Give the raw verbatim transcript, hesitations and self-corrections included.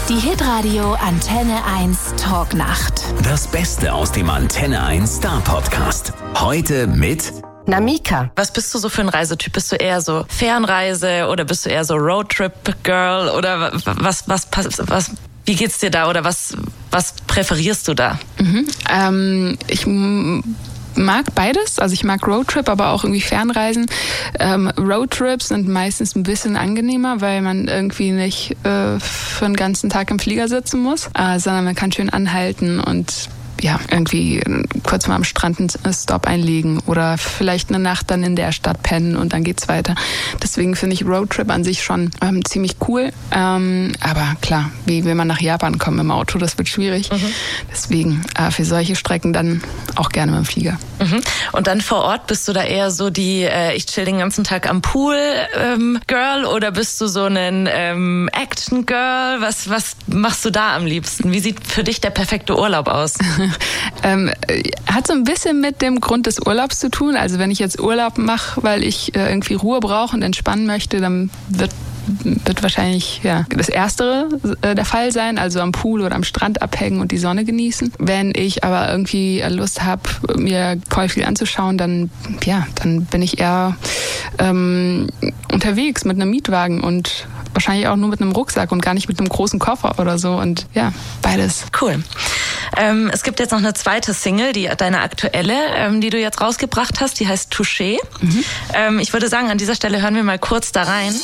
Die Hitradio Antenne eins Talknacht. Das Beste aus dem Antenne eins Star Podcast. Heute mit Namika. Was bist du so für ein Reisetyp? Bist du eher so Fernreise oder bist du eher so Roadtrip-Girl? Oder was, was, was, was, wie geht's dir da? Oder was, was präferierst du da? Mhm. Ähm, ich m- mag beides. Also ich mag Roadtrip, aber auch irgendwie Fernreisen. Ähm, Roadtrips sind meistens ein bisschen angenehmer, weil man irgendwie nicht äh, für einen ganzen Tag im Flieger sitzen muss, äh, sondern man kann schön anhalten und ja, irgendwie kurz mal am Strand einen Stop einlegen oder vielleicht eine Nacht dann in der Stadt pennen und dann geht's weiter. Deswegen finde ich Roadtrip an sich schon ähm, ziemlich cool. Ähm, aber klar, wie will man nach Japan kommen im Auto? Das wird schwierig. Mhm. Deswegen äh, für solche Strecken dann auch gerne mit dem Flieger. Mhm. Und dann vor Ort bist du da eher so die, äh, ich chill den ganzen Tag am Pool ähm, Girl oder bist du so ein ähm, Action Girl? Was, was machst du da am liebsten? Wie sieht für dich der perfekte Urlaub aus? ähm, hat so ein bisschen mit dem Grund des Urlaubs zu tun. Also wenn ich jetzt Urlaub mache, weil ich äh, irgendwie Ruhe brauche und entspannen möchte, dann wird wird wahrscheinlich ja das Erstere äh, der Fall sein, also am Pool oder am Strand abhängen und die Sonne genießen. Wenn ich aber irgendwie Lust habe, mir voll viel anzuschauen, dann ja, dann bin ich eher ähm, unterwegs mit einem Mietwagen und wahrscheinlich auch nur mit einem Rucksack und gar nicht mit einem großen Koffer oder so und ja, beides. Cool. Ähm, es gibt jetzt noch eine zweite Single, die deine aktuelle, ähm, die du jetzt rausgebracht hast, die heißt Touché. Mhm. Ähm, ich würde sagen, an dieser Stelle hören wir mal kurz da rein.